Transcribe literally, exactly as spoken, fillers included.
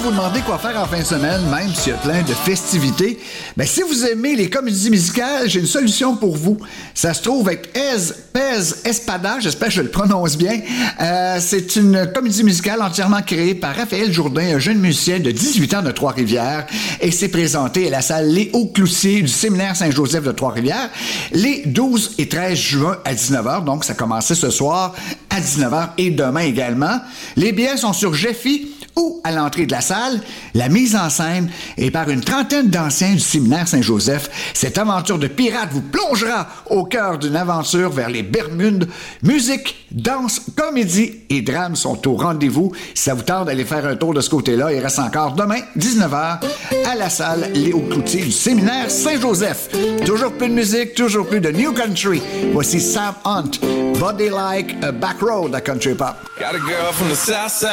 vous demander quoi faire en fin de semaine, même s'il y a plein de festivités, ben si vous aimez les comédies musicales, j'ai une solution pour vous. Ça se trouve avec Ez Pez Espada, j'espère que je le prononce bien. Euh, c'est une comédie musicale entièrement créée par Raphaël Jourdain, un jeune musicien de dix-huit ans de Trois-Rivières, et c'est présenté à la salle Léo Cloutier du séminaire Saint-Joseph de Trois-Rivières les douze et treize juin à dix-neuf heures, donc ça commençait ce soir à dix-neuf heures et demain également. Les billets sont sur Jeffy ou à l'entrée de la salle. La mise en scène est par une trentaine d'anciens du séminaire Saint-Joseph. Cette aventure de pirate vous plongera au cœur d'une aventure vers les Bermudes. Musique, danse, comédie et drame sont au rendez-vous. Si ça vous tente d'aller faire un tour de ce côté-là, il reste encore demain, dix-neuf heures, à la salle Léo Cloutier du séminaire Saint-Joseph. Toujours plus de musique, toujours plus de New Country. Voici Sam Hunt, Body Like a Back Road à Country Pop. Got a girl from the south side.